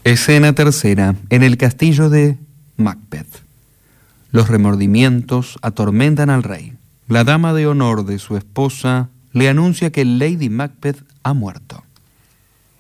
Escena tercera, en el castillo de Macbeth. Los remordimientos atormentan al rey. La dama de honor de su esposa le anuncia que Lady Macbeth ha muerto.